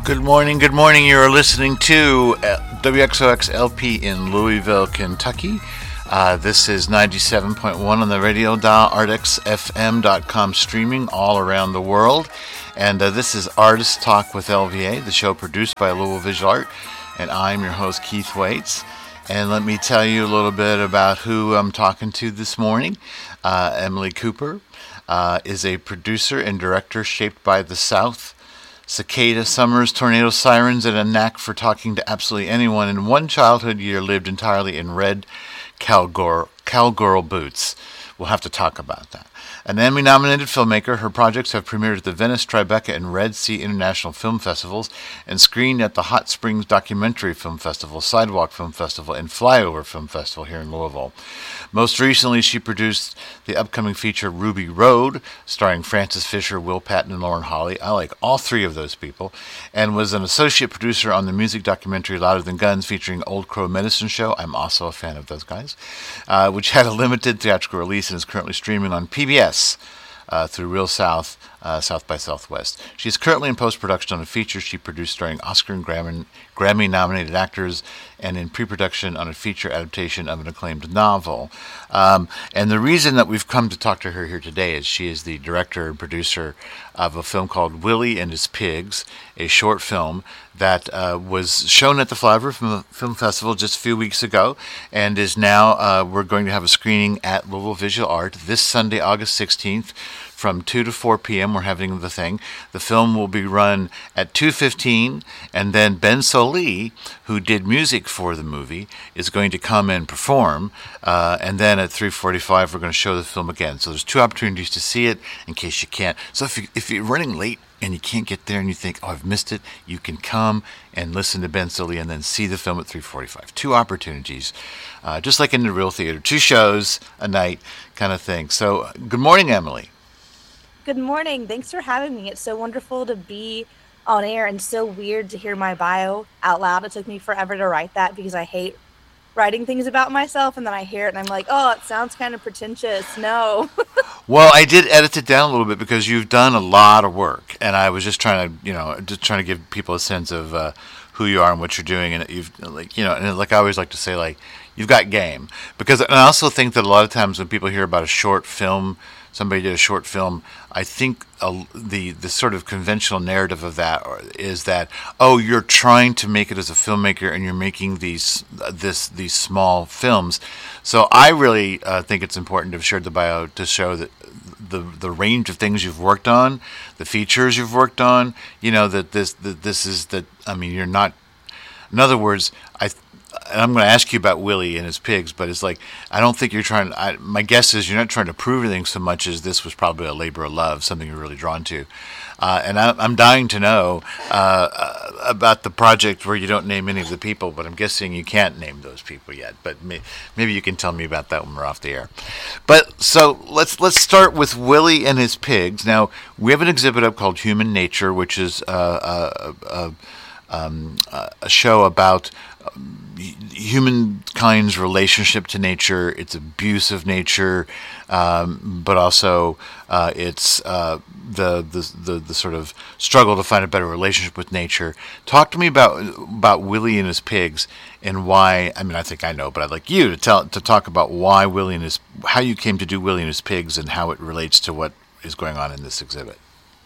Good morning, good morning. You're listening to WXOX LP in Louisville, Kentucky. This is 97.1 on the radio dial, artxfm.com, streaming all around the world. And this is Artist Talk with LVA, the show produced by Louisville Visual Art. And I'm your host, Keith Waits. And let me tell you a little bit about who I'm talking to this morning. Emily Cooper is a producer and director shaped by the South, cicada summers, tornado sirens, and a knack for talking to absolutely anyone. In one childhood year, lived entirely in red cowgirl boots. We'll have to talk about that. An Emmy-nominated filmmaker, her projects have premiered at the Venice, Tribeca, and Red Sea International Film Festivals and screened at the Hot Springs Documentary Film Festival, Sidewalk Film Festival, and Flyover Film Festival here in Louisville. Most recently, she produced the upcoming feature Ruby Road, starring Frances Fisher, Will Patton, and Lauren Holly. I like all three of those people. And was an associate producer on the music documentary Louder Than Guns, featuring Old Crow Medicine Show. I'm also a fan of those guys, which had a limited theatrical release and is currently streaming on PBS through Real South, South by Southwest. She is currently in post-production on a feature she produced starring Oscar and Grammy-nominated actors, and in pre-production on a feature adaptation of an acclaimed novel. And the reason that we've come to talk to her here today is she is the director and producer of a film called Willie and His Pigs, a short film that was shown at the Flyover Film Festival just a few weeks ago, and is now, we're going to have a screening at Louisville Visual Art this Sunday, August 16th, from 2 to 4 p.m. We're having the thing. The film will be run at 2:15, and then Ben Sollee, who did music for the movie, is going to come and perform, and then at 3:45 we're going to show the film again. So there's two opportunities to see it in case you can't. So if you're running late and you can't get there and you think, oh, I've missed it, you can come and listen to Ben Sollee and then see the film at 3:45. Two opportunities, just like in the real theater, 2 shows a night kind of thing. So good morning, Emily. Good morning. Thanks for having me. It's so wonderful to be on air and so weird to hear my bio out loud. It took me forever to write that because I hate writing things about myself, and then I hear it and I'm like, oh, it sounds kind of pretentious. No. Well, I did edit it down a little bit because you've done a lot of work, and I was just trying to give people a sense of who you are and what you're doing, and you've and like I always like to say, like, you've got game. Because, and I also think that a lot of times when people hear about a short film, somebody did a short film, I think the sort of conventional narrative of that is that, oh, you're trying to make it as a filmmaker and you're making these small films. So I really think it's important to have shared the bio to show that the range of things you've worked on, the features you've worked on, you're not. In other words, and I'm going to ask you about Willie and His Pigs, but it's like, I don't think you're trying. My guess is you're not trying to prove anything so much as this was probably a labor of love, something you're really drawn to. And I'm dying to know about the project where you don't name any of the people, but I'm guessing you can't name those people yet. But maybe you can tell me about that when we're off the air. But so let's start with Willie and His Pigs. Now, we have an exhibit up called Human Nature, which is a show about humankind's relationship to nature, its abuse of nature, but also its the sort of struggle to find a better relationship with nature. Talk to me about Willie and His Pigs and why. I mean, I think I know, but I'd like you to talk about why how you came to do Willie and His Pigs and how it relates to what is going on in this exhibit.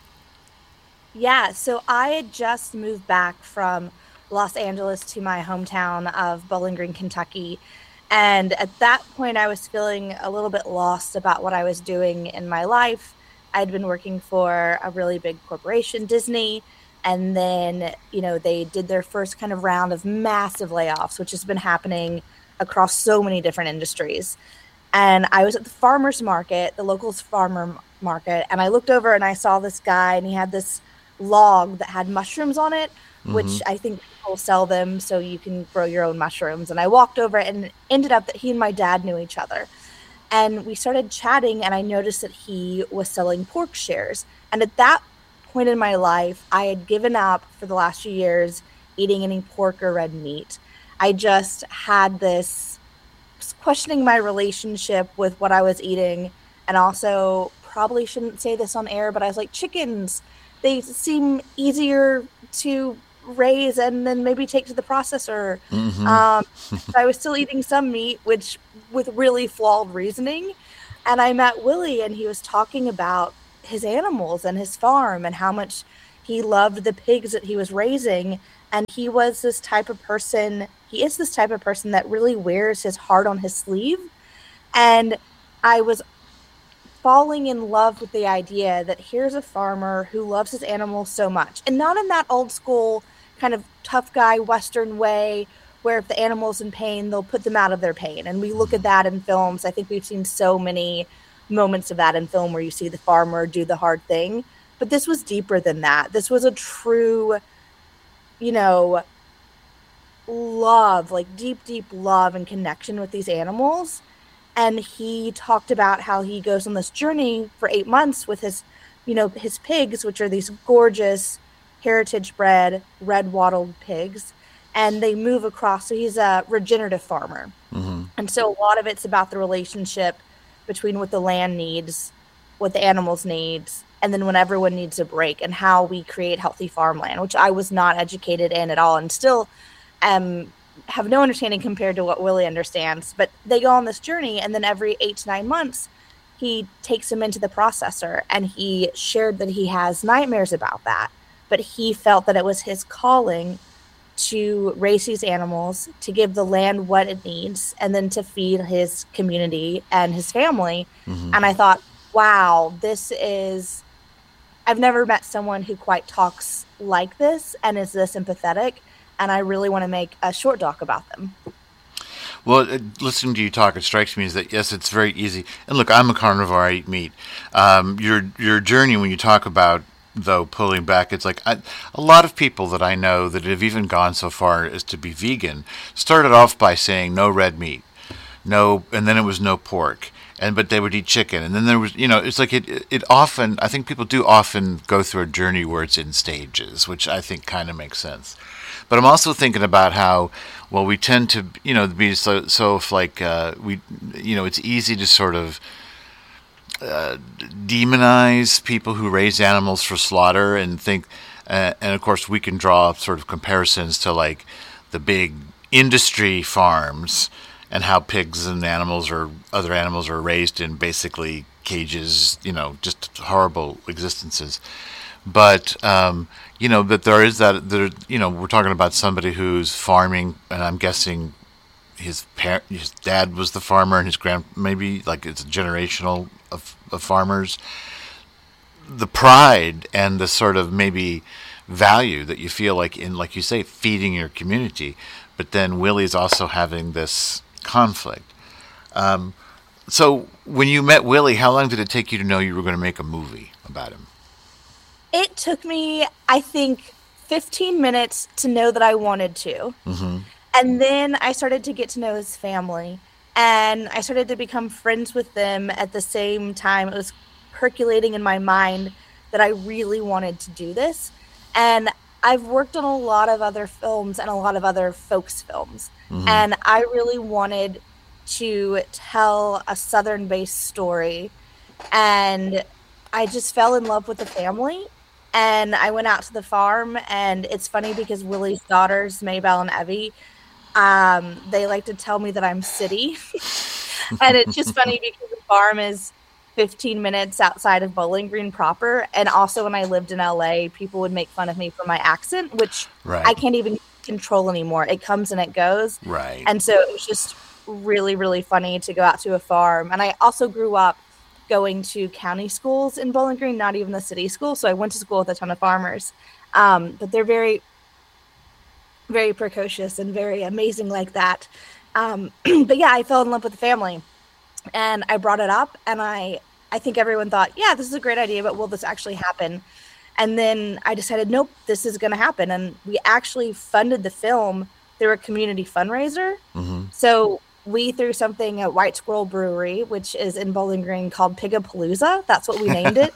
Yeah, so I had just moved back from Los Angeles to my hometown of Bowling Green, Kentucky. And at that point, I was feeling a little bit lost about what I was doing in my life. I'd been working for a really big corporation, Disney, and then, they did their first kind of round of massive layoffs, which has been happening across so many different industries. And I was at the farmer's market, the local farmer market, and I looked over and I saw this guy, and he had this log that had mushrooms on it, which I think people sell them so you can grow your own mushrooms. And I walked over, and it ended up that he and my dad knew each other. And we started chatting, and I noticed that he was selling pork shares. And at that point in my life, I had given up for the last few years eating any pork or red meat. I just had this questioning my relationship with what I was eating, and also probably shouldn't say this on air, but I was like, chickens, they seem easier to raise and then maybe take to the processor. I was still eating some meat, which with really flawed reasoning. And I met Willie, and he was talking about his animals and his farm and how much he loved the pigs that he was raising. And he was this type of person, he is this type of person that really wears his heart on his sleeve. And I was falling in love with the idea that here's a farmer who loves his animals so much, and not in that old school kind of tough guy Western way where if the animal's in pain, they'll put them out of their pain. And we look at that in films. I think we've seen so many moments of that in film where you see the farmer do the hard thing. But this was deeper than that. This was a true, love, like deep, deep love and connection with these animals. And he talked about how he goes on this journey for 8 months with his pigs, which are these gorgeous heritage bred red wattled pigs. And they move across. So he's a regenerative farmer. And so a lot of it's about the relationship between what the land needs, what the animals needs, and then when everyone needs a break, and how we create healthy farmland, which I was not educated in at all, and still have no understanding compared to what Willie understands. But they go on this journey, and then every 8 to 9 months, he takes him into the processor, and he shared that he has nightmares about that. But he felt that it was his calling to raise these animals, to give the land what it needs, and then to feed his community and his family. And I thought, wow, I've never met someone who quite talks like this and is this empathetic. And I really want to make a short doc about them. Well, listening to you talk, it strikes me as that, yes, it's very easy. And look, I'm a carnivore, I eat meat. Your journey, when you talk about, though, pulling back, it's like a lot of people that I know that have even gone so far as to be vegan started off by saying no red meat, no, and then it was no pork. But they would eat chicken, and then there was, it's like it often, I think people do often go through a journey where it's in stages, which I think kind of makes sense. But I'm also thinking about how, well, we tend to, be so like, it's easy to sort of demonize people who raise animals for slaughter and think, and of course we can draw sort of comparisons to like the big industry farms and how pigs and animals or other animals are raised in basically cages, just horrible existences. But, that there is that, we're talking about somebody who's farming, and I'm guessing his dad was the farmer, and maybe like it's a generational of farmers. The pride and the sort of maybe value that you feel like in, like you say, feeding your community. But then Willie's also having this conflict. So when you met Willie, how long did it take you to know you were going to make a movie about him? It took me, I think, 15 minutes to know that I wanted to. And then I started to get to know his family, and I started to become friends with them at the same time. It was percolating in my mind that I really wanted to do this. And I've worked on a lot of other films and a lot of other folks films. And I really wanted to tell a Southern-based story. And I just fell in love with the family. And I went out to the farm, and it's funny because Willie's daughters, Maybelle and Evie, they like to tell me that I'm city. And it's just funny because the farm is 15 minutes outside of Bowling Green proper. And also when I lived in LA, people would make fun of me for my accent, which I can't even control anymore. It comes and it goes. Right. And so it was just really, really funny to go out to a farm. And I also grew up going to county schools in Bowling Green, not even the city school. So I went to school with a ton of farmers. But they're very, very precocious and very amazing like that. But yeah, I fell in love with the family. And I brought it up, and I think everyone thought, yeah, this is a great idea, but will this actually happen? And then I decided, nope, this is going to happen. And we actually funded the film through a community fundraiser. So we threw something at White Squirrel Brewery, which is in Bowling Green, called Pigapalooza. That's what we named it.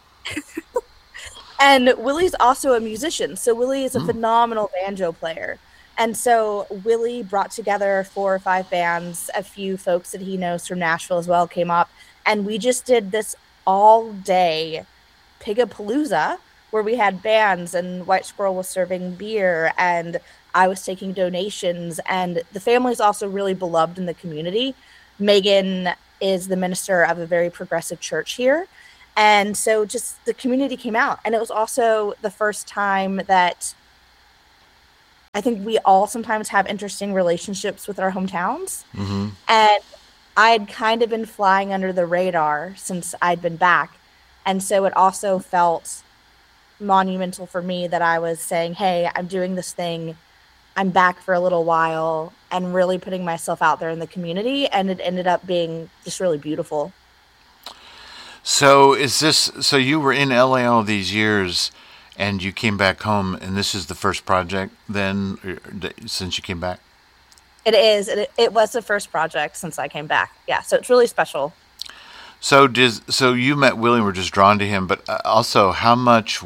And Willie's also a musician. So Willie is a phenomenal banjo player. And so Willie brought together 4 or 5 bands, a few folks that he knows from Nashville as well came up. And we just did this all day Pigapalooza where we had bands and White Squirrel was serving beer and I was taking donations. And the family is also really beloved in the community. Megan is the minister of a very progressive church here. And so just the community came out. And it was also the first time that I think we all sometimes have interesting relationships with our hometowns. Mm-hmm. And I'd kind of been flying under the radar since I'd been back. And so it also felt monumental for me that I was saying, hey, I'm doing this thing. I'm back for a little while and really putting myself out there in the community. And it ended up being just really beautiful. So so you were in LA all these years and you came back home and this is the first project then since you came back? It is. It was the first project since I came back. Yeah, so it's really special. So you met Willie and were just drawn to him, but also how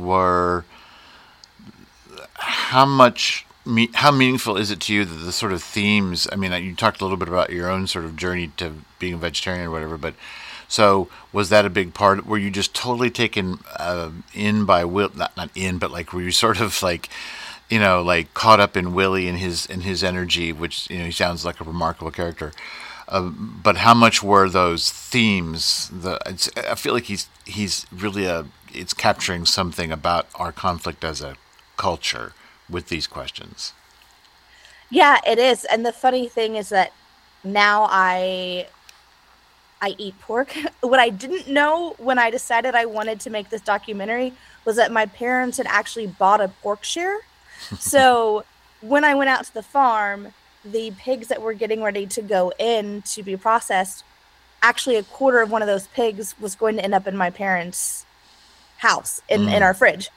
meaningful is it to you that the sort of themes? I mean, you talked a little bit about your own sort of journey to being a vegetarian or whatever, but so was that a big part? Were you just totally taken in by Will? Not in, but like were you sort of like, like caught up in Willie and his energy, which he sounds like a remarkable character. But how much were those themes? I feel like he's really it's capturing something about our conflict as a culture with these questions. Yeah, it is. And the funny thing is that now I eat pork. What I didn't know when I decided I wanted to make this documentary was that my parents had actually bought a pork share. So when I went out to the farm, the pigs that were getting ready to go in to be processed, actually a quarter of one of those pigs was going to end up in my parents' house in our fridge.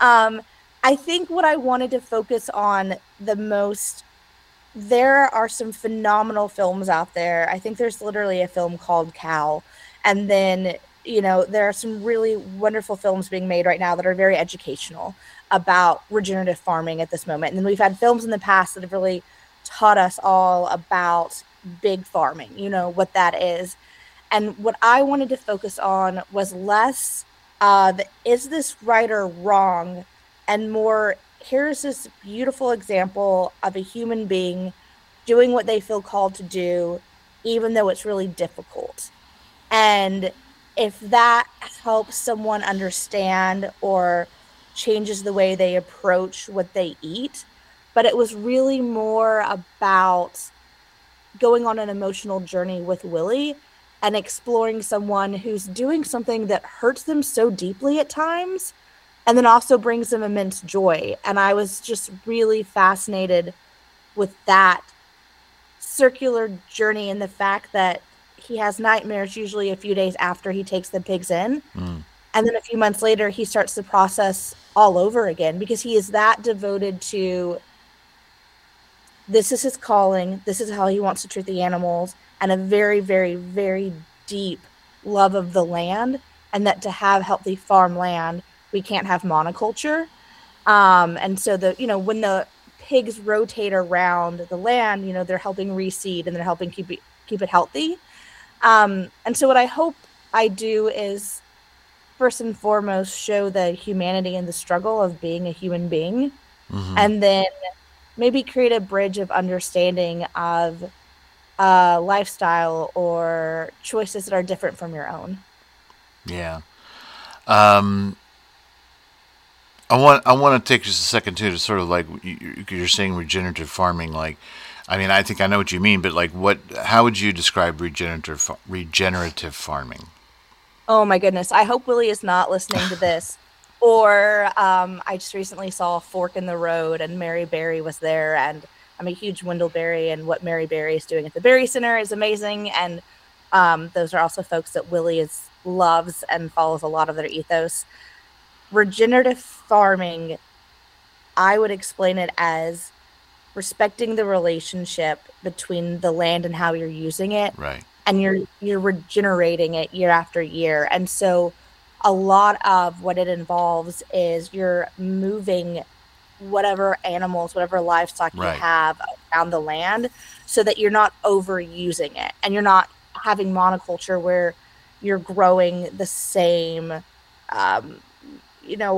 I think what I wanted to focus on the most, there are some phenomenal films out there. I think there's literally a film called Cow. And then, there are some really wonderful films being made right now that are very educational about regenerative farming at this moment. And then we've had films in the past that have really taught us all about big farming, what that is. And what I wanted to focus on was less is this right or wrong, and more, here's this beautiful example of a human being doing what they feel called to do, even though it's really difficult. And if that helps someone understand or changes the way they approach what they eat, but it was really more about going on an emotional journey with Willie and exploring someone who's doing something that hurts them so deeply at times and then also brings them immense joy. And I was just really fascinated with that circular journey and the fact that he has nightmares usually a few days after he takes the pigs in. And then a few months later, he starts the process all over again because he is that devoted to this is his calling. This is how he wants to treat the animals, and a very, very, very deep love of the land, and that to have healthy farmland, we can't have monoculture. And so when the pigs rotate around the land, they're helping reseed and they're helping keep it healthy. And so what I hope I do is first and foremost show the humanity and the struggle of being a human being, and then maybe create a bridge of understanding of lifestyle or choices that are different from your own. Yeah. I want to take just a second too to sort of like you're saying regenerative farming. Like, I mean, I think I know what you mean, but like, how would you describe regenerative farming? Oh my goodness! I hope Willie is not listening to this. Or I just recently saw a Fork in the Road, and Mary Berry was there, and I'm a huge Wendell Berry, and what Mary Berry is doing at the Berry Center is amazing. And those are also folks that Willie loves and follows a lot of their ethos. Regenerative farming, I would explain it as respecting the relationship between the land and how you're using it, right? And you're regenerating it year after year, and so a lot of what it involves is you're moving whatever animals, whatever livestock you have around the land so that you're not overusing it and you're not having monoculture where you're growing the same,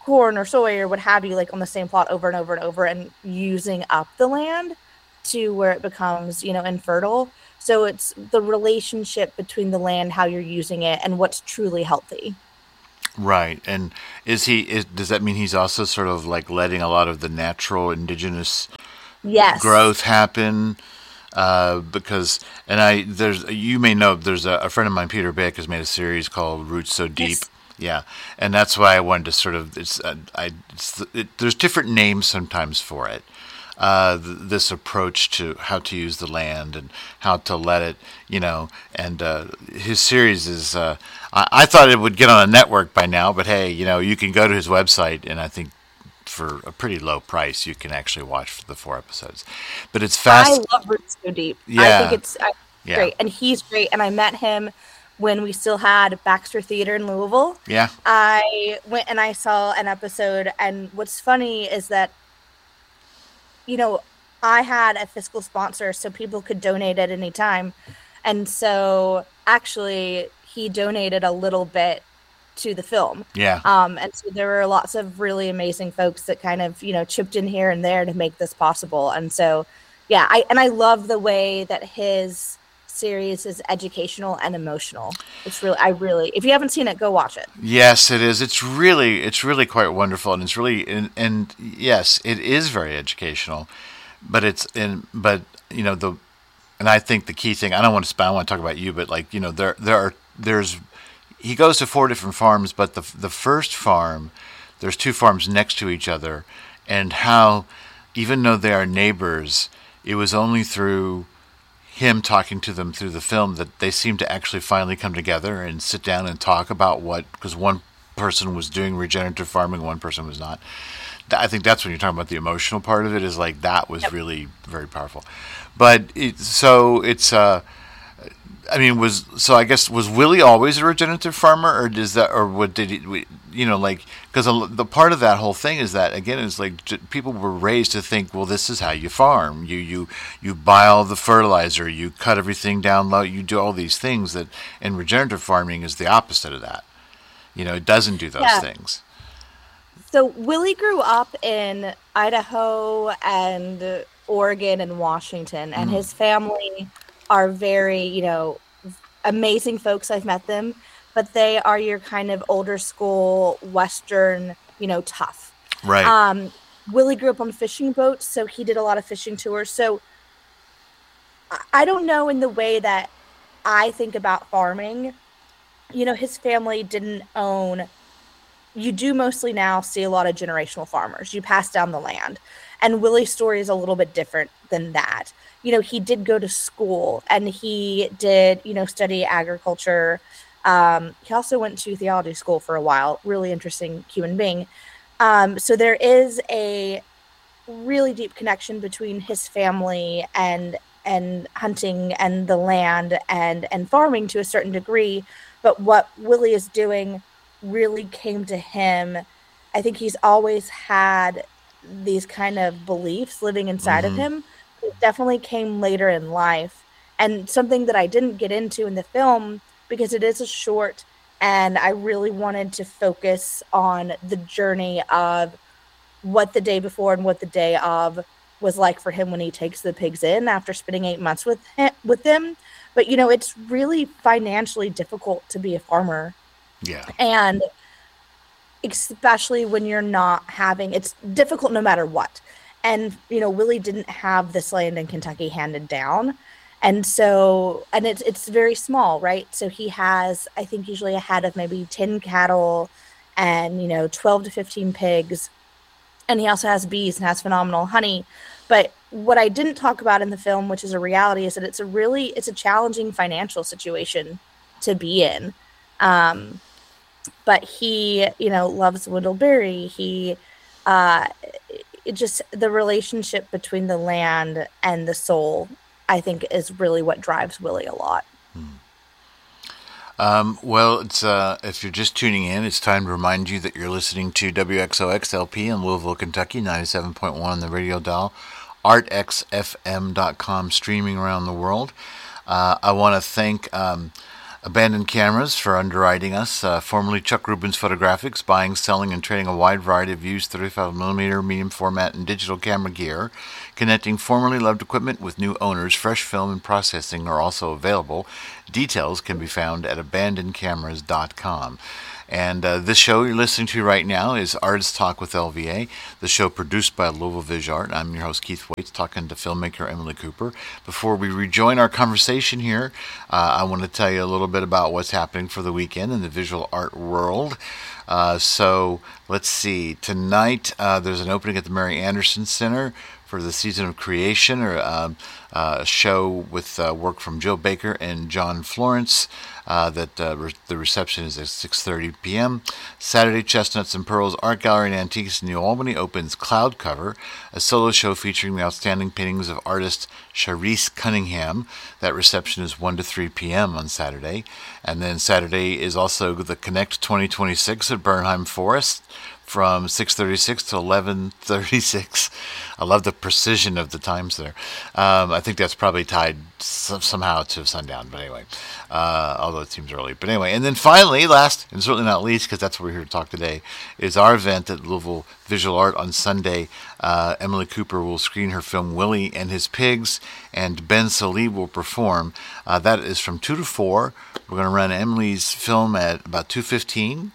corn or soy or what have you, like on the same plot over and over and over, and using up the land to where it becomes, infertile. So it's the relationship between the land, how you're using it, and what's truly healthy. Right. And does that mean he's also sort of like letting a lot of the natural indigenous Yes. growth happen? Because, and you may know, there's a friend of mine, Peter Beck, has made a series called Roots So Deep. Yes. Yeah, and that's why I wanted to sort of, there's different names sometimes for it. This approach to how to use the land and how to let it, and his series is, I thought it would get on a network by now, but hey, you can go to his website, and I think for a pretty low price, you can actually watch the 4 episodes. But it's fast. I love Roots So Deep. Yeah. I think it's Yeah. great. And he's great. And I met him when we still had Baxter Theater in Louisville. Yeah. I went and I saw an episode. And what's funny is that, I had a fiscal sponsor so people could donate at any time. And so actually, he donated a little bit to the film. Yeah. And so there were lots of really amazing folks that kind of, chipped in here and there to make this possible. And so, yeah, I love the way that his series is educational and emotional. It's really, if you haven't seen it, go watch it. Yes, it is. It's really quite wonderful, and it's really, and yes, it is very educational, but and I think the key thing, I want to talk about you, but like, there's he goes to 4 different farms, but the first farm, there's 2 farms next to each other, and how, even though they are neighbors, it was only through him talking to them through the film that they seemed to actually finally come together and sit down and talk about because one person was doing regenerative farming, one person was not. I think that's when you're talking about the emotional part of it, is like that was really very powerful. But I guess, was Willie always a regenerative farmer, or because the part of that whole thing is that, again, it's like people were raised to think, well, this is how you farm. You buy all the fertilizer, you cut everything down low, you do all these things and regenerative farming is the opposite of that. It doesn't do those things. So Willie grew up in Idaho and Oregon and Washington, and his family are very, amazing folks. I've met them, but they are your kind of older school Western, tough. Right. Willie grew up on fishing boats, so he did a lot of fishing tours. So I don't know, in the way that I think about farming, his family didn't own. You do mostly now see a lot of generational farmers. You pass down the land. And Willie's story is a little bit different than that. He did go to school, and he did, study agriculture. He also went to theology school for a while. Really interesting human being. So there is a really deep connection between his family and hunting and the land and farming to a certain degree. But what Willie is doing really came to him. I think he's always had these kind of beliefs living inside of him. It definitely came later in life, and something that I didn't get into in the film because it is a short, and I really wanted to focus on the journey of what the day before and what the day of was like for him when he takes the pigs in after spending 8 months with them. But it's really financially difficult to be a farmer. Yeah. And especially when you're not having, it's difficult no matter what. And, Willie didn't have this land in Kentucky handed down. And so, and it's very small, right? So he has, I think, usually a head of maybe 10 cattle and, 12 to 15 pigs. And he also has bees and has phenomenal honey. But what I didn't talk about in the film, which is a reality, is that it's a challenging financial situation to be in. But he, loves Wendell-Berry. He, the relationship between the land and the soul, I think, is really what drives Willie a lot. Well, it's if you're just tuning in, it's time to remind you that you're listening to WXOX-LP in Louisville, Kentucky, 97.1 on the radio dial, artxfm.com, streaming around the world. I want to thank Abandoned Cameras for underwriting us, formerly Chuck Rubin's Photographics, buying, selling, and trading a wide variety of used 35mm medium format and digital camera gear, connecting formerly loved equipment with new owners. Fresh film and processing are also available. Details can be found at abandonedcameras.com. And this show you're listening to right now is Artist Talk with LVA, the show produced by Louisville Viz Art. I'm your host, Keith Waits, talking to filmmaker Emily Cooper. Before we rejoin our conversation here, I want to tell you a little bit about what's happening for the weekend in the visual art world. So let's see. Tonight, there's an opening at the Mary Anderson Center for the Season of Creation, or a show with work from Joe Baker and John Florence. The reception is at 6:30 p.m. Saturday, Chestnuts and Pearls Art Gallery and Antiques in New Albany opens Cloud Cover, a solo show featuring the outstanding paintings of artist Charisse Cunningham. That reception is 1 to 3 p.m. on Saturday. And then Saturday is also the Connect 2026 at Bernheim Forest from 6:36 to 11:36. I love the precision of the times there. I think that's probably tied somehow to sundown, but anyway, although it seems early. But anyway, and then finally, last and certainly not least, because that's what we're here to talk today, is our event at Louisville Visual Art on Sunday. Emily Cooper will screen her film Willie and His Pigs, and Ben Salih will perform. That is from 2 to 4. We're going to run Emily's film at about 2:15.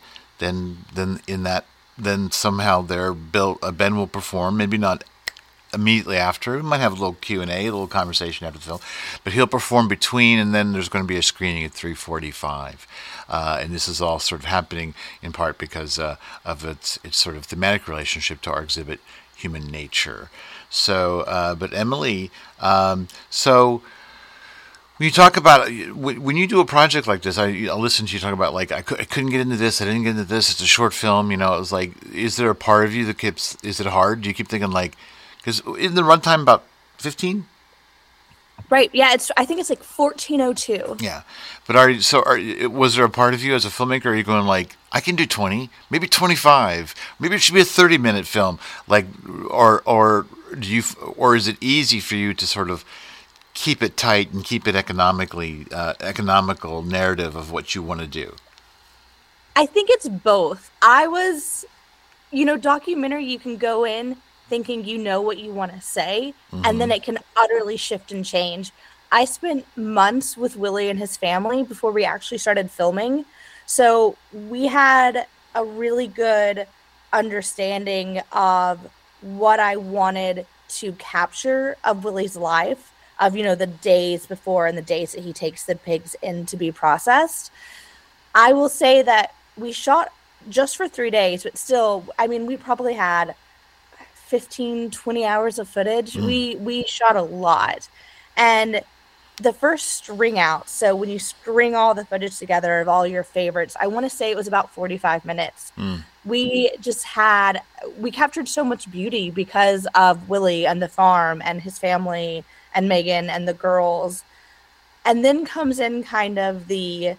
Then somehow Ben will perform, maybe not immediately after. We might have a little Q&A, a little conversation after the film, but he'll perform between, and then there's going to be a screening at 3:45. And this is all sort of happening in part because of its sort of thematic relationship to our exhibit, Human Nature. So, but Emily, so when you talk about, when you do a project like this, I listen to you talk about, like, I couldn't get into this, I didn't get into this, it's a short film, it was like, is there a part of you that is it hard? Do you keep thinking, like, because isn't the runtime about 15? Right, yeah, I think it's like 14:02. Yeah, but was there a part of you as a filmmaker, are you going like, I can do 20, maybe 25, maybe it should be a 30-minute film, like, or is it easy for you to sort of keep it tight and keep it economical narrative of what you want to do? I think it's both. Documentary, you can go in thinking you know what you want to say, and then it can utterly shift and change. I spent months with Willie and his family before we actually started filming. So we had a really good understanding of what I wanted to capture of Willie's life, of, the days before and the days that he takes the pigs in to be processed. I will say that we shot just for 3 days, but still, we probably had 15, 20 hours of footage. We shot a lot. And the first string out, so when you string all the footage together of all your favorites, I want to say it was about 45 minutes. We captured so much beauty because of Willie and the farm and his family and Megan and the girls. And then comes in kind of the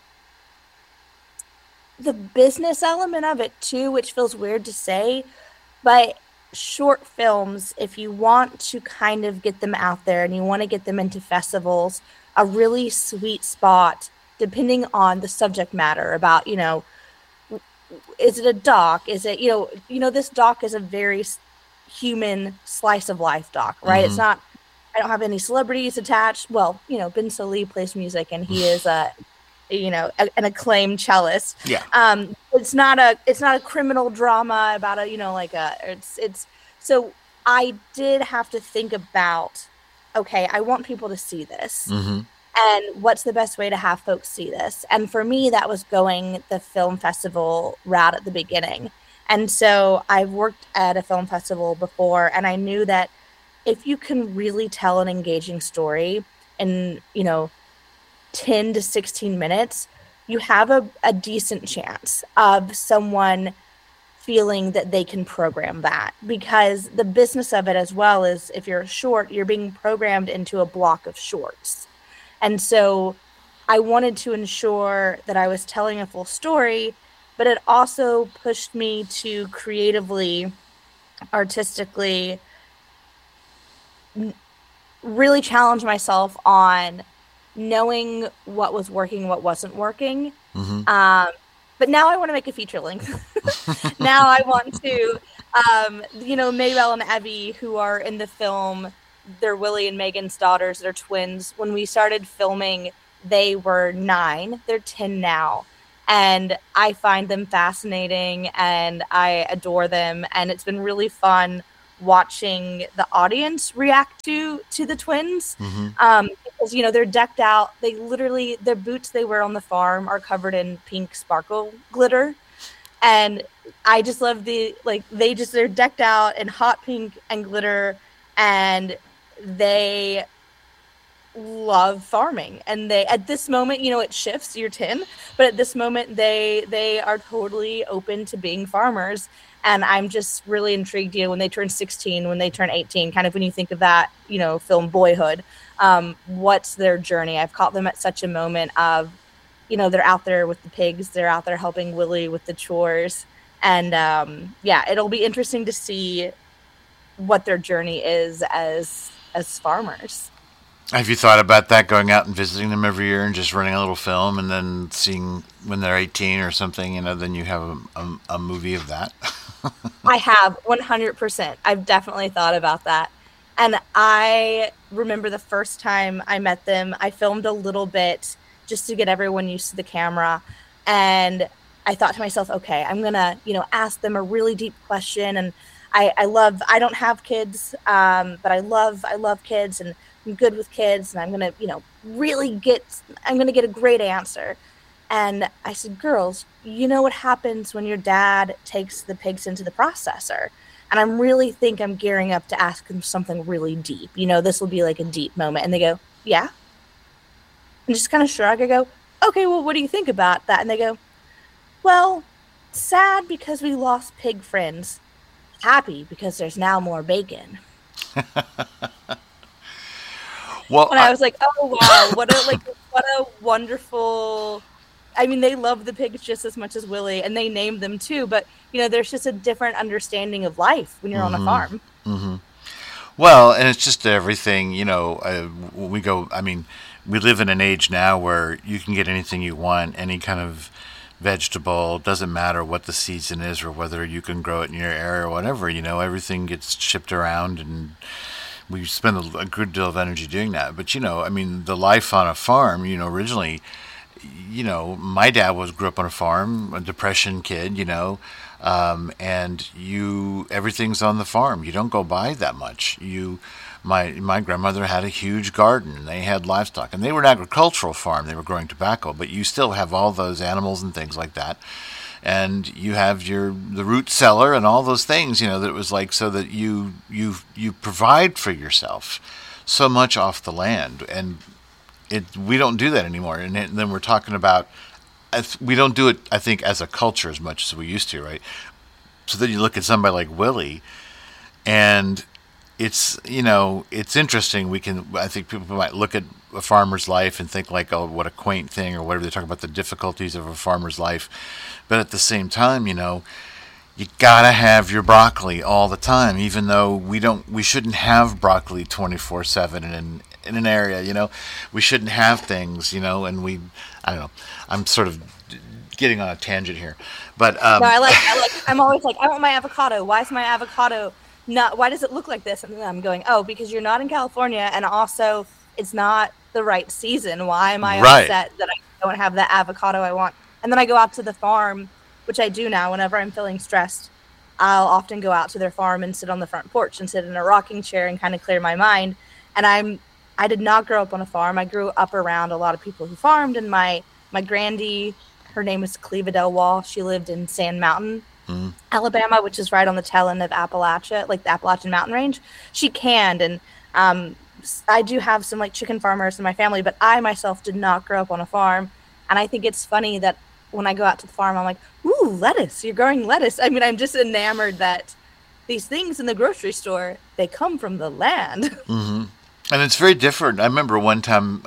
business element of it too, which feels weird to say, but short films, if you want to kind of get them out there and you want to get them into festivals, a really sweet spot, depending on the subject matter about, is it a doc? Is it, this doc is a very human slice of life doc, right? It's not, I don't have any celebrities attached. Well, Ben Salih plays music and he is an acclaimed cellist. Yeah. It's not a criminal drama about so I did have to think about, okay, I want people to see this. And what's the best way to have folks see this? And for me, that was going the film festival route at the beginning. And so I've worked at a film festival before, and I knew that if you can really tell an engaging story in, 10 to 16 minutes, you have a decent chance of someone feeling that they can program that. Because the business of it as well is, if you're short, you're being programmed into a block of shorts. And so I wanted to ensure that I was telling a full story, but it also pushed me to creatively, artistically, really challenge myself on knowing what was working, what wasn't working. Mm-hmm. But now I want to make a feature length. Now I want to, Maybelle and Evie, who are in the film, they're Willie and Megan's daughters. They're twins. When we started filming, they were 9. They're 10 now. And I find them fascinating and I adore them. And it's been really fun watching the audience react to the twins. Mm-hmm. Because, they're decked out. They literally, their boots they wear on the farm are covered in pink sparkle glitter. And I just love they're decked out in hot pink and glitter, and they love farming. And they, at this moment, it shifts, you're 10, but at this moment they are totally open to being farmers. And I'm just really intrigued, when they turn 16, when they turn 18, kind of when you think of that, film Boyhood, what's their journey? I've caught them at such a moment of, they're out there with the pigs, they're out there helping Willie with the chores. And it'll be interesting to see what their journey is as farmers. Have you thought about that, going out and visiting them every year and just running a little film and then seeing when they're 18 or something, then you have a movie of that? I have 100%. I've definitely thought about that. And I remember the first time I met them, I filmed a little bit just to get everyone used to the camera. And I thought to myself, okay, I'm going to, ask them a really deep question. And I don't have kids, but I love kids and I'm good with kids. And I'm going to, I'm going to get a great answer. And I said, girls, you know what happens when your dad takes the pigs into the processor? And I really think I'm gearing up to ask them something really deep. This will be like a deep moment. And they go, yeah. And just kind of shrug. I go, okay, well, what do you think about that? And they go, well, sad because we lost pig friends. Happy because there's now more bacon. Well, and I was like, oh, wow, what a wonderful... I mean, they love the pigs just as much as Willie, and they named them too. But, there's just a different understanding of life when you're on a farm. Mm-hmm. Well, and it's just everything, when we go, we live in an age now where you can get anything you want, any kind of vegetable, doesn't matter what the season is or whether you can grow it in your area or whatever, everything gets shipped around and we spend a good deal of energy doing that. But, the life on a farm, originally, my dad grew up on a farm, a Depression kid, and everything's on the farm. You don't go buy that much. My grandmother had a huge garden. They had livestock, and they were an agricultural farm. They were growing tobacco, but you still have all those animals and things like that. And you have the root cellar and all those things, that it was like so that you provide for yourself so much off the land. And we don't do that anymore. And then we're talking about, we don't do it, I think, as a culture as much as we used to, right? So then you look at somebody like Willie, and it's interesting. I think people might look at a farmer's life and think like, oh, what a quaint thing or whatever. They talk about the difficulties of a farmer's life. But at the same time, you gotta have your broccoli all the time, even though we shouldn't have broccoli 24/7 in an area, we shouldn't have things, and I don't know. I'm sort of getting on a tangent here, but no, I'm always like, I want my avocado. Why is my avocado not? Why does it look like this? And then I'm going, oh, because you're not in California, and also it's not the right season. Why am I upset that I don't have the avocado I want? And then I go out to the farm, which I do now whenever I'm feeling stressed. I'll often go out to their farm and sit on the front porch and sit in a rocking chair and kind of clear my mind. And I did not grow up on a farm. I grew up around a lot of people who farmed, and my granddie, her name is Cleva Delwall. She lived in Sand Mountain, Alabama, which is right on the tail end of Appalachia, like the Appalachian Mountain Range. She canned, and I do have some like chicken farmers in my family, but I myself did not grow up on a farm. And I think it's funny that when I go out to the farm, I'm like, ooh, lettuce, you're growing lettuce. I mean, I'm just enamored that these things in the grocery store, they come from the land. Mm-hmm. And it's very different. I remember one time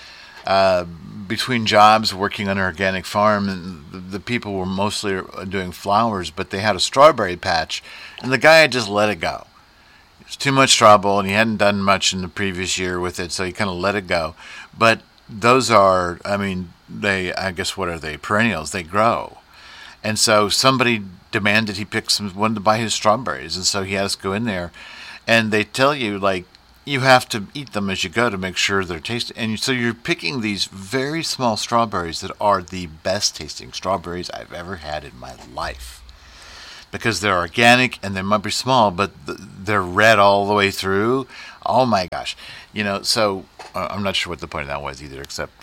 between jobs working on an organic farm, and the people were mostly doing flowers, but they had a strawberry patch, and the guy had just let it go. It was too much trouble, and he hadn't done much in the previous year with it, so he kind of let it go. But those are, I mean, I guess, what are they? Perennials. They grow. And so somebody demanded he pick wanted to buy his strawberries. And so he has to go in there. And they tell you, like, you have to eat them as you go to make sure they're tasty. And so you're picking these very small strawberries that are the best tasting strawberries I've ever had in my life. Because they're organic and they might be small, but they're red all the way through. Oh my gosh. So I'm not sure what the point of that was either, except.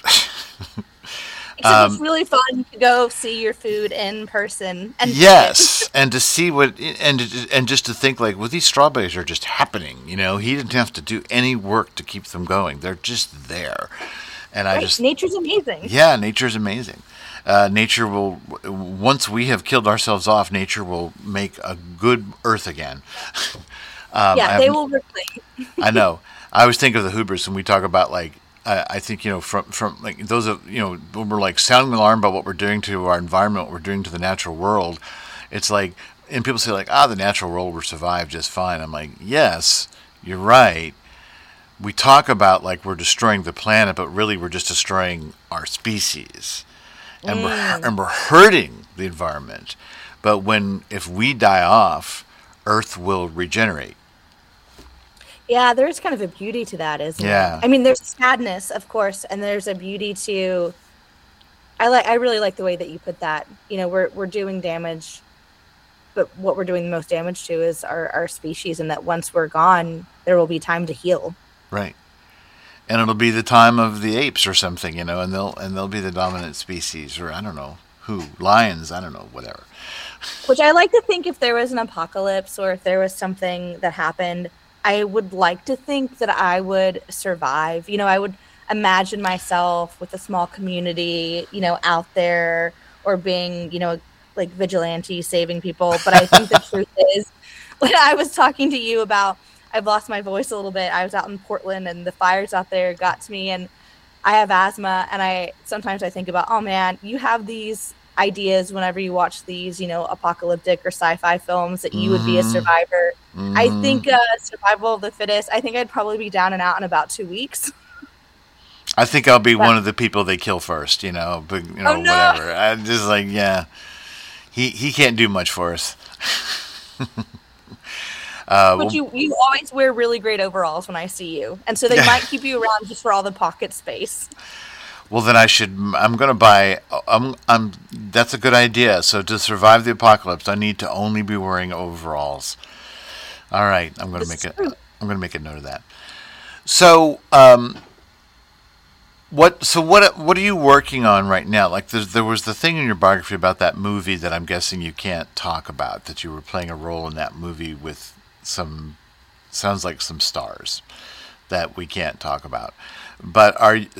Except it's really fun to go see your food in person. And yes, and to see and just to think, like, well, these strawberries are just happening. He didn't have to do any work to keep them going. They're just there. And nature's amazing. Yeah, nature's amazing. Nature will, once we have killed ourselves off, nature will make a good earth again. They will reclaim. I know. I always think of the Hoobers when we talk about, like, I think, from like those of, when we're like sounding the alarm about what we're doing to our environment, what we're doing to the natural world. It's like, and people say, like, the natural world will survive just fine. I'm like, yes, you're right. We talk about, like, we're destroying the planet, but really we're just destroying our species. And we're hurting the environment. But if we die off, Earth will regenerate. Yeah, there's kind of a beauty to that, isn't Yeah. it? I mean, there's sadness, of course, and there's a beauty to. I really like the way that you put that. We're doing damage, but what we're doing the most damage to is our species, and that once we're gone, there will be time to heal. Right. And it'll be the time of the apes or something, and they'll be the dominant species, or I don't know who, lions, I don't know, whatever. Which I like to think, if there was an apocalypse or if there was something that happened, I would like to think that I would survive. I would imagine myself with a small community, out there, or being, like vigilante saving people. But I think the truth is, when I was talking to you about, I've lost my voice a little bit. I was out in Portland and the fires out there got to me, and I have asthma. And sometimes I think about, oh man, you have these ideas whenever you watch these, apocalyptic or sci-fi films, that you would be a survivor. Mm-hmm. I think survival of the fittest. I think I'd probably be down and out in about 2 weeks. I think I'll be one of the people they kill first, but no. whatever. I'm just like, yeah, he can't do much for us. But you always wear really great overalls when I see you, and so they might keep you around just for all the pocket space. Well, then I'm going to buy. That's a good idea. So to survive the apocalypse, I need to only be wearing overalls. All right, I'm going to make a note of that. So, what are you working on right now? Like, there was the thing in your biography about that movie that I'm guessing you can't talk about, that you were playing a role in that movie with sounds like some stars that we can't talk about. But are you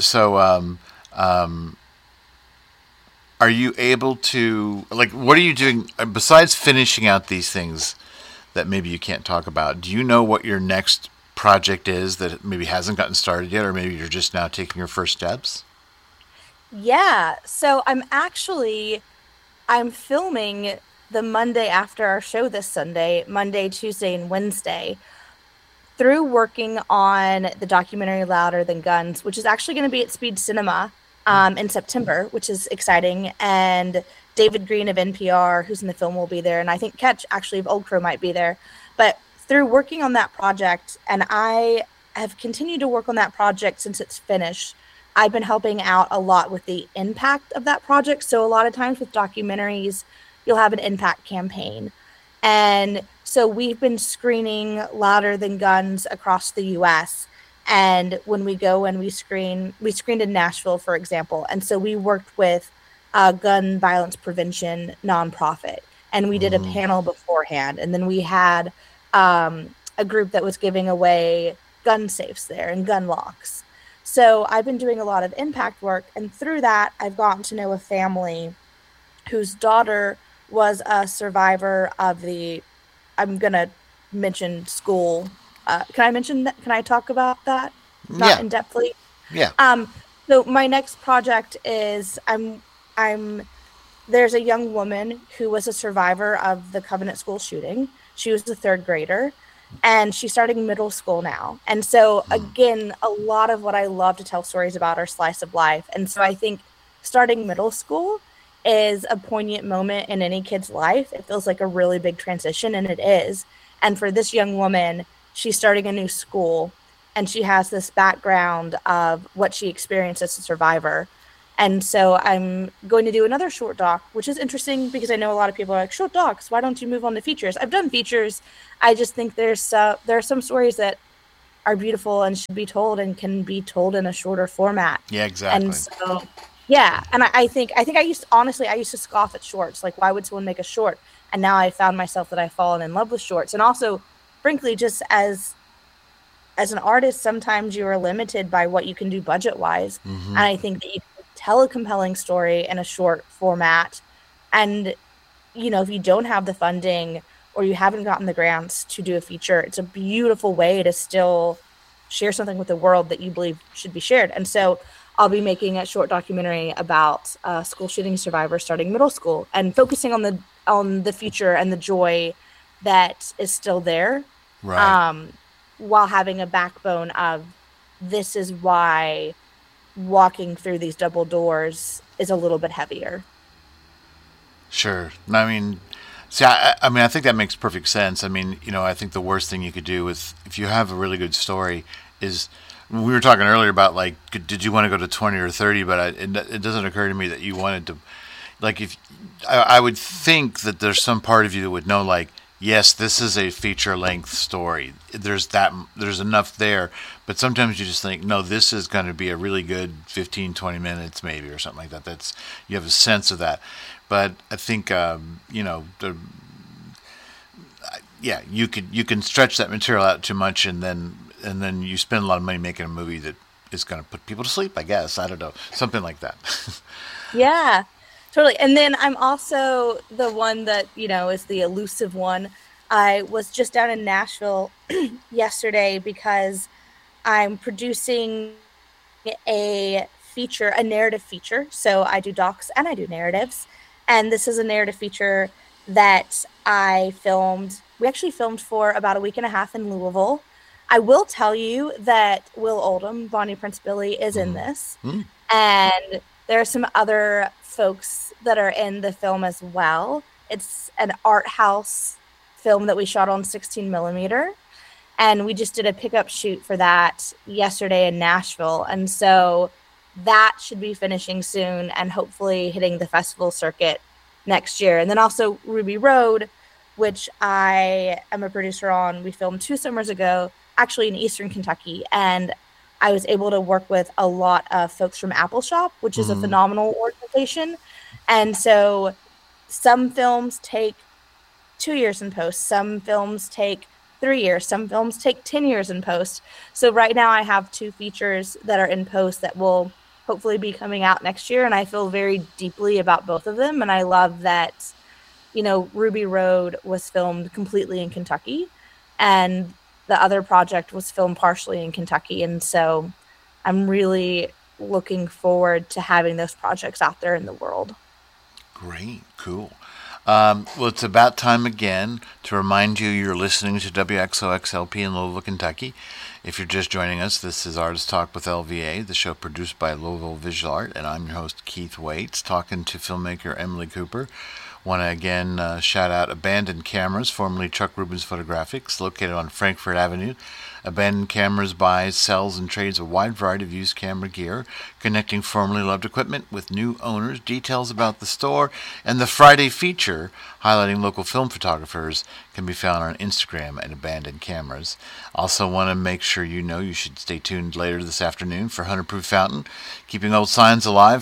able to, like, what are you doing besides finishing out these things that maybe you can't talk about? Do you know what your next project is that maybe hasn't gotten started yet, or maybe you're just now taking your first steps? Yeah, so I'm filming the Monday after our show this Sunday, Monday, Tuesday, and Wednesday, through working on the documentary Louder Than Guns, which is actually going to be at Speed Cinema in September, which is exciting. And David Green of NPR, who's in the film, will be there. And I think Ketch, actually, of Old Crow, might be there. But through working on that project, and I have continued to work on that project since it's finished, I've been helping out a lot with the impact of that project. So a lot of times with documentaries, you'll have an impact campaign. And so we've been screening Louder Than Guns across the U.S. And when we go and we screened in Nashville, for example. And so we worked with a gun violence prevention nonprofit. And we did a panel beforehand. And then we had a group that was giving away gun safes there and gun locks. So I've been doing a lot of impact work. And through that, I've gotten to know a family whose daughter was a survivor of I'm going to mention school. Can I mention that? Can I talk about that? Not in depthly. Yeah. So my next project is there's a young woman who was a survivor of the Covenant School shooting. She was a third grader, and she's starting middle school now. And so, again, a lot of what I love to tell stories about are slice of life. And so I think starting middle school is a poignant moment in any kid's life. It feels like a really big transition, and it is. And for this young woman, she's starting a new school, and she has this background of what she experienced as a survivor. And so I'm going to do another short doc, which is interesting because I know a lot of people are like, short docs, why don't you move on to features? I've done features. I just think there are some stories that are beautiful and should be told and can be told in a shorter format. Yeah, exactly. And so, yeah. And I think I used to scoff at shorts. Like, why would someone make a short? And now I found myself that I've fallen in love with shorts. And also, frankly, just as an artist, sometimes you are limited by what you can do budget wise. Mm-hmm. And I think that you can tell a compelling story in a short format. And, if you don't have the funding or you haven't gotten the grants to do a feature, it's a beautiful way to still share something with the world that you believe should be shared. And so I'll be making a short documentary about a school shooting survivor starting middle school and focusing on the future and the joy that is still there. Right. While having a backbone of, this is why walking through these double doors is a little bit heavier. Sure. I mean, see, I think that makes perfect sense. I mean, I think the worst thing you could do is, if you have a really good story, is, we were talking earlier about, like, did you want to go to 20 or 30? But it doesn't occur to me that you wanted to, like, if I would think that there's some part of you that would know, like, yes, this is a feature-length story. There's enough there, but sometimes you just think, no, this is going to be a really good 15, 20 minutes maybe, or something like that. You have a sense of that. But I think, you can stretch that material out too much, and then you spend a lot of money making a movie that is going to put people to sleep, I guess. I don't know, something like that. Yeah. Totally. And then I'm also the one that, is the elusive one. I was just down in Nashville yesterday because I'm producing a narrative feature. So I do docs and I do narratives. And this is a narrative feature that we actually filmed for about a week and a half in Louisville. I will tell you that Will Oldham, Bonnie Prince Billy, is in this. Mm. And there are some other folks that are in the film as well. It's an art house film that we shot on 16 millimeter. And we just did a pickup shoot for that yesterday in Nashville. And so that should be finishing soon and hopefully hitting the festival circuit next year. And then also Ruby Road, which I am a producer on. We filmed 2 summers ago, actually in Eastern Kentucky. And I was able to work with a lot of folks from Apple Shop, which is a phenomenal organization. And so some films take 2 years in post. Some films take 3 years. Some films take 10 years in post. So right now I have 2 features that are in post that will hopefully be coming out next year. And I feel very deeply about both of them. And I love that, Ruby Road was filmed completely in Kentucky, and the other project was filmed partially in Kentucky. And so I'm really looking forward to having those projects out there in the world. Great. Cool. Well, it's about time again to remind you you're listening to WXOXLP in Louisville, Kentucky. If you're just joining us, this is Artist Talk with LVA, the show produced by Louisville Visual Art, and I'm your host, Keith Waits, talking to filmmaker Emily Cooper. Want to again shout out Abandoned Cameras, formerly Chuck Rubens Photographics, located on Frankfort Avenue. Abandoned Cameras buys, sells, and trades a wide variety of used camera gear, connecting formerly loved equipment with new owners. Details about the store and the Friday feature highlighting local film photographers can be found on Instagram at Abandoned Cameras. Also want to make sure you should stay tuned later this afternoon for 100 Proof Fountain, keeping old sounds alive,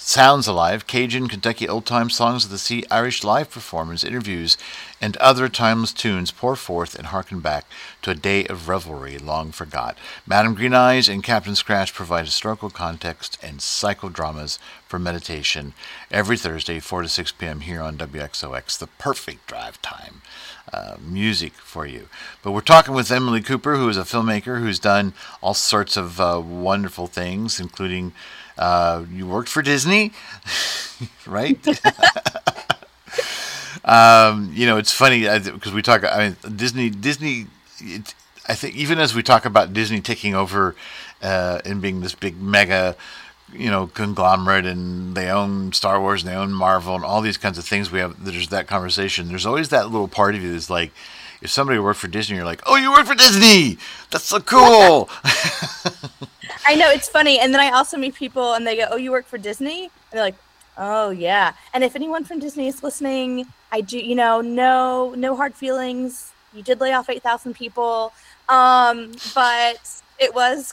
Cajun, Kentucky old-time songs of the sea, Irish live performance, interviews, and other timeless tunes pour forth and harken back to a day of revelry long forgot. Madam Green Eyes and Captain Scratch provide historical context and psychodramas for meditation every Thursday, 4 to 6 p.m. here on WXOX, the perfect drive time music for you. But we're talking with Emily Cooper, who is a filmmaker who's done all sorts of wonderful things, including you worked for Disney, right? It's funny because we talk. Disney I think even as we talk about Disney taking over and being this big mega, conglomerate, and they own Star Wars and they own Marvel and all these kinds of things, there's that conversation. There's always that little part of you that's like, if somebody worked for Disney, you're like, oh, you work for Disney! That's so cool! I know, it's funny. And then I also meet people and they go, oh, you work for Disney? And they're like, oh, yeah. And if anyone from Disney is listening, I do, no hard feelings. You did lay off 8,000 people. But it was